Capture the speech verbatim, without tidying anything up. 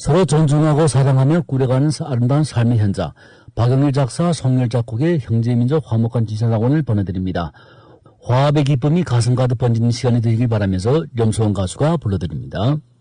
서로 존중하고 사랑하며 꾸려가는 아름다운 삶의 현장. 박영일 작사, 송열 작곡의 형제민족 화목한 지사상원을 보내드립니다. 화합의 기쁨이 가슴 가득 번지는 시간이 되길 바라면서 염소원 가수가 불러드립니다.